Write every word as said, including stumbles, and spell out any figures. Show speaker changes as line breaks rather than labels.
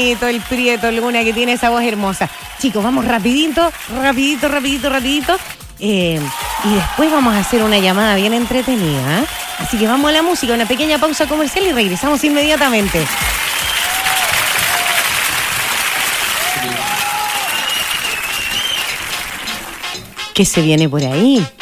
bonito, el Prieto Luna, que tiene esa voz hermosa. Chicos, vamos rapidito, rapidito, rapidito, rapidito. Eh, y después vamos a hacer una llamada bien entretenida, ¿eh? Así que vamos a la música, una pequeña pausa comercial y regresamos inmediatamente. ¿Qué se viene por ahí?